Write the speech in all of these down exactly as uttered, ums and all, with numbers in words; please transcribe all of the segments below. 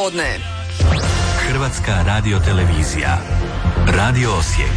podne. Hrvatska radiotelevizija. Radio Osijek.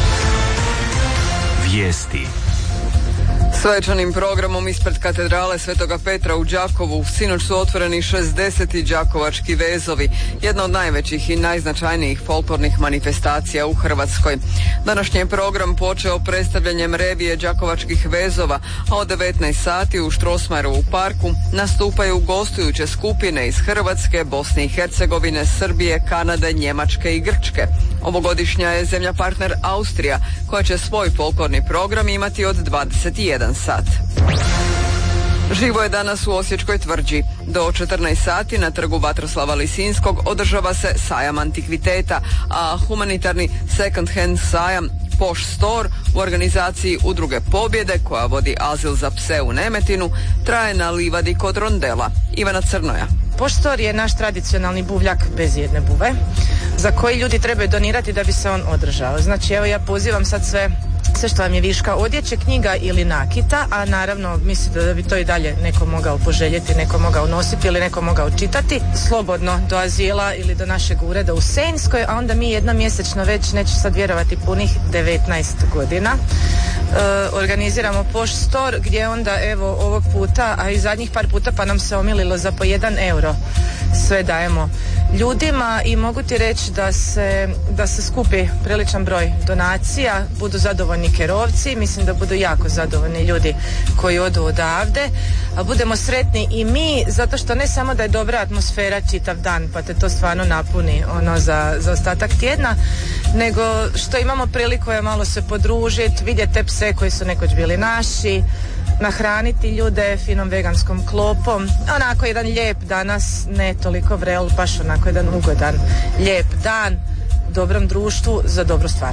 Vijesti. Svečanim programom ispred katedrale Svetoga Petra u Đakovu sinoć su otvoreni šezdeseti đakovački vezovi, jedna od najvećih i najznačajnijih folklornih manifestacija u Hrvatskoj. Današnji je program počeo predstavljanjem revije đakovačkih vezova, a od devetnaest sati u Strossmayerovu parku nastupaju gostujuće skupine iz Hrvatske, Bosne i Hercegovine, Srbije, Kanade, Njemačke i Grčke. Ovogodišnja je zemlja partner Austrija, koja će svoj folklorni program imati od dvadeset jedan sat. Živo je danas u Osječkoj tvrđi. Do četrnaest sati na trgu Vatroslava Lisinskog održava se sajam antikviteta, a humanitarni second hand sajam Poš Store u organizaciji Udruge Pobjede, koja vodi azil za pse u Nemetinu, traje na livadi kod Rondela. Ivana Crnoja. Poš Store je naš tradicionalni buvljak bez jedne buve, za koji ljudi trebaju donirati da bi se on održao. Znači, evo ja pozivam sad sve sve što vam je viška odjeće, knjiga ili nakita, a naravno mislite da bi to i dalje neko mogao poželjeti, neko mogao nositi ili neko mogao čitati, slobodno do azila ili do našeg ureda u Senjskoj, a onda mi jednom mjesečno već, neću sad vjerovati, punih devetnaest godina e, organiziramo Poš Store, gdje onda evo ovog puta, a i zadnjih par puta pa nam se omililo za po jedan euro sve dajemo ljudima i mogu ti reći da se, da se skupi priličan broj donacija, budu zadovoljni kerovci, mislim da budu jako zadovoljni ljudi koji odu odavde, a budemo sretni i mi, zato što ne samo da je dobra atmosfera čitav dan, pa te to stvarno napuni ono za, za ostatak tjedna, nego što imamo priliku je malo se podružiti, vidjeti te pse koji su nekoć bili naši, nahraniti ljude finom veganskom klopom, onako jedan lijep danas, ne toliko vrel, baš onako jedan ugodan lijep dan dobrom društvu za dobru stvar.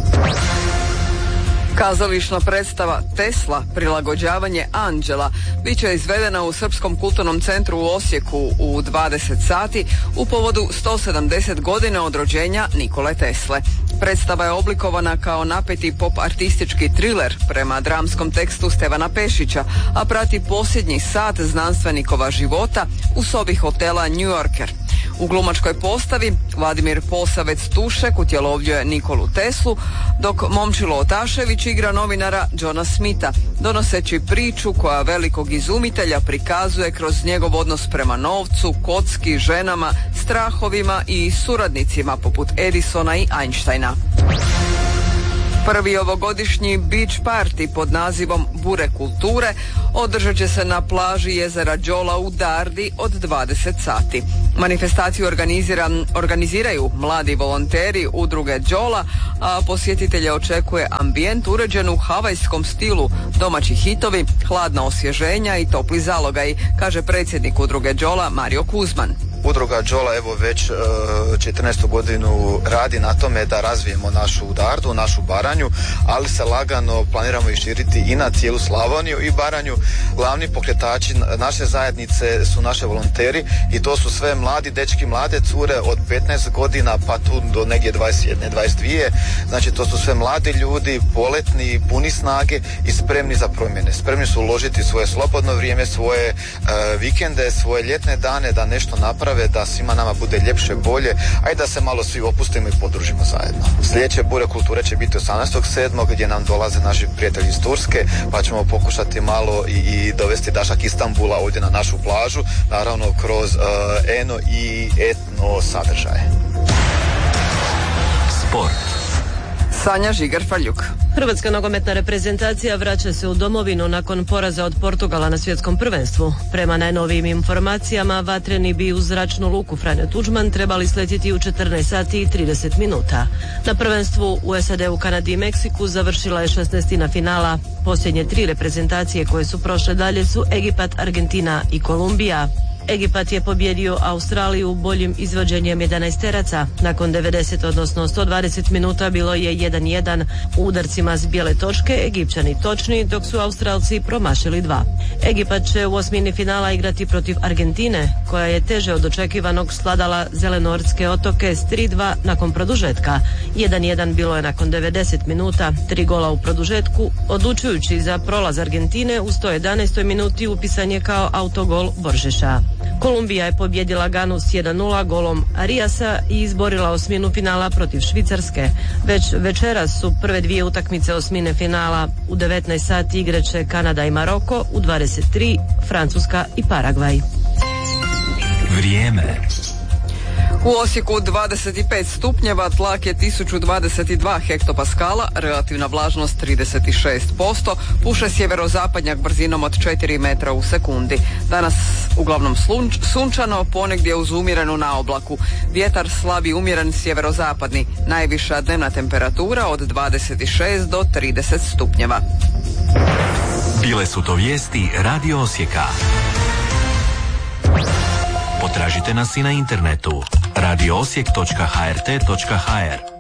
Kazališna predstava Tesla, prilagođavanje anđela, bit će izvedena u Srpskom kulturnom centru u Osijeku u dvadeset sati u povodu sto sedamdeset godina od rođenja Nikole Tesle. Predstava je oblikovana kao napeti pop artistički triler prema dramskom tekstu Stevana Pešića, a prati posljednji sat znanstvenikova života u sobi hotela New Yorker. U glumačkoj postavi Vladimir Posavec Tušek utjelovljuje Nikolu Teslu, dok Momčilo Otašević igra novinara Johna Smitha, donoseći priču koja velikog izumitelja prikazuje kroz njegov odnos prema novcu, kocki, ženama, strahovima i suradnicima poput Edisona i Einsteina. Prvi ovogodišnji beach party pod nazivom Bure kulture održat će se na plaži jezera Đola u Dardi od dvadeset sati. Manifestaciju organizira, organiziraju mladi volonteri udruge Đola, a posjetitelje očekuje ambijent uređen u havajskom stilu, domaći hitovi, hladna osvježenja i topli zalogaj, kaže predsjednik udruge Đola Mario Kuzman. Udruga Đola evo već četrnaestu godinu radi na tome da razvijemo našu Dardu, našu Baranju, ali se lagano planiramo i širiti i na cijelu Slavoniju i Baranju. Glavni pokretači naše zajednice su naše volonteri i to su sve mladi dečki, mlade cure od petnaest godina pa tu do negdje dvadeset jedan, dvadeset dva. Znači to su sve mladi ljudi, poletni, puni snage i spremni za promjene. Spremni su uložiti svoje slobodno vrijeme, svoje uh, vikende, svoje ljetne dane da nešto naprave, da svima nama bude ljepše, bolje, a i da se malo svi opustimo i podružimo zajedno. Sljedeće Bure kulture će biti osamnaestog sedmog gdje nam dolaze naši prijatelji iz Turske, pa ćemo pokušati malo i, i dovesti dašak Istanbula ovdje na našu plažu, naravno kroz uh, eno i etno sadržaje. Sport. Sanja Žigar-Faljuk. Hrvatska nogometna reprezentacija vraća se u domovinu nakon poraza od Portugala na svjetskom prvenstvu. Prema najnovijim informacijama, vatreni bi u zračnu luku Franjo Tuđman trebali sletjeti u četrnaest sati i trideset minuta. Na prvenstvu u S A D, u Kanadi i Meksiku završila je šesnaestina finala. Posljednje tri reprezentacije koje su prošle dalje su Egipat, Argentina i Kolumbija. Egipat je pobjedio Australiju boljim izvođenjem jedanaesteraca. Nakon devedeset, odnosno sto dvadeset minuta bilo je jedan jedan. U udarcima s bijele točke Egipćani točni, dok su Australci promašili dva. Egipat će u osmini finala igrati protiv Argentine, koja je teže od očekivanog svladala Zelenortske otoke s tri dva nakon produžetka. jedan jedan bilo je nakon devedeset minuta, tri gola u produžetku, odlučujući za prolaz Argentine u sto jedanaestoj minuti upisan je kao autogol Boržiša. Kolumbija je pobjedila Ganu s jedan nula golom Ariasa i izborila osminu finala protiv Švicarske. Već večeras su prve dvije utakmice osmine finala. U devetnaest sati igreće Kanada i Maroko, u dvadeset tri Francuska i Paragvaj. Vrijeme. U Osijeku dvadeset pet stupnjeva, tlak je tisuću dvadeset dva hektopaskala, relativna vlažnost trideset šest posto, puše sjeverozapadnjak brzinom od četiri metra u sekundi. Danas uglavnom slunč, sunčano, ponegdje uz umjerenu naoblaku. Vjetar slabi umjeren sjeverozapadni, najviša dnevna temperatura od dvadeset šest do trideset stupnjeva. Bile su to vijesti Radio Osijeka. Potražite nas i na internetu radio osijek točka h r t točka h r.